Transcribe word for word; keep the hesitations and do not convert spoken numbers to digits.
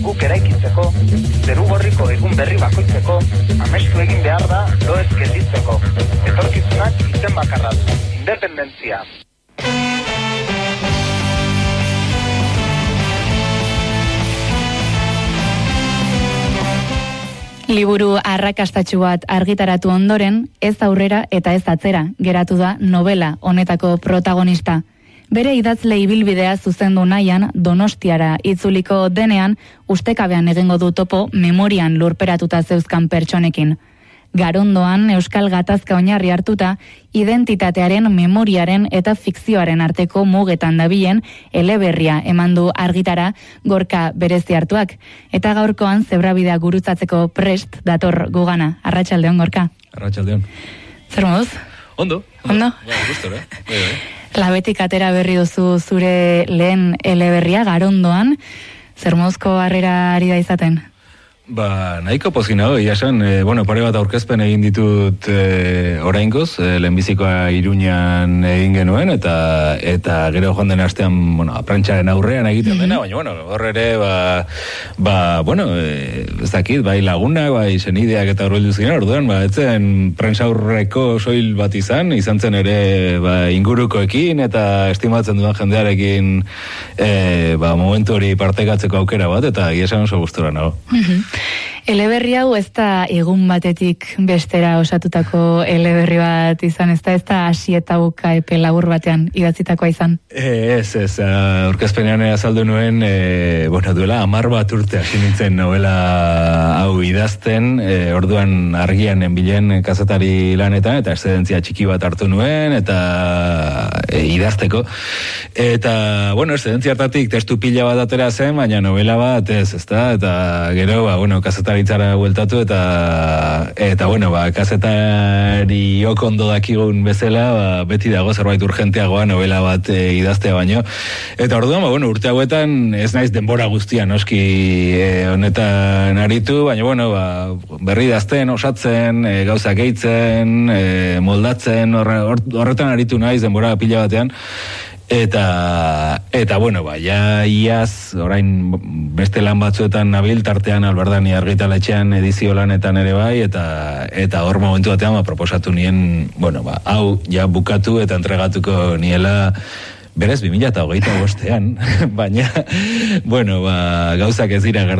guk eraikitzeko, zeru gorriko egun berri bakoitzeko, amestu egin behar da lo ez gelditzeko. Etorkizunak izen bakarra du, independentzia. Liburu arrakastatsu bat argitaratu ondoren, ez aurrera eta ez atzera geratu da novela honetako protagonista. Bere idazle ibilbidea zuzendu nahian Donostiara itzuliko denean ustekabean egingo du topo memorian lurperatuta zeuzkan pertsonekin. Garondoan euskal gatazka oinarri hartuta identitatearen, memoriaren eta fikzioaren arteko mugetan dabilen eleberria eman du argitara Gorka berezi hartuak. Eta gaurkoan zebrabidea gurutzatzeko prest dator gugana. Arratsaldeon, Gorka. Arratsaldeon. Zer moduz? Ondo. Ondo? Bai, gustora. Bai, bai. Labetik atera berri duzu zure lehen eleberria Garondoan. Zer moduzko harrera ari da izaten? Ba, nahiko pozkin nago, ia esan, e, bueno, pare bat aurkezpen egin ditut e, oraingoz, e, lehenbizikoa Iruñan egin genuen, eta eta gero joan den astean, bueno, aprantxaren aurrean egiten dena, baina, bueno, hor ere, ba, ba bueno, e, ez dakit, bai lagunak, bai senideak eta horreldu ziren, orduan, ba, etzen prentsa aurreko soil bat izan, izan zen ere, ba, ingurukoekin, eta estimatzen dudan jendearekin, e, ba, momentu hori partekatzeko aukera bat, eta ia esan oso gustora nago. Eleberri hau ez da egun batetik bestera osatutako eleberri bat izan, ez da ez da hasi eta buka epe labur batean idatzitakoa izan? E, ez, ez, aurkezpenean azaldu nuen, e, bueno, duela amar bat urte hasi nintzen novela hau idazten, e, orduan argian enbilen kazetari lanetan, eta eszedentzia txiki bat hartu nuen, eta e, idazteko. Eta, bueno, eszedentzia hartatik testu pila bat atera zen, baina novela bat ez, ez da, eta gero, ba, bueno, kazetaritzara bueltatu eta eta bueno, ba, kazetari okondo dakigun bezala, ba, beti dago zerbait urgenteagoa novela bat e, idaztea baino. Eta orduan, ba, bueno, urte hauetan ez naiz denbora guztia noski e, honetan aritu, baina bueno, ba, berri idazten, osatzen, e, gauzak gehitzen, e, moldatzen, horre, horretan aritu naiz denbora pila batean. Eta, eta bueno, ba, ja iaz, orain beste lan batzuetan nabil, tartean Alberdani argitaletxean edizio lanetan ere bai, eta eta hor momentu batean ba, proposatu nien, bueno, ba, hau ja bukatu eta entregatuko niela berez bi mila hogeita bostean, baina, bueno, ba, gauzak ez dira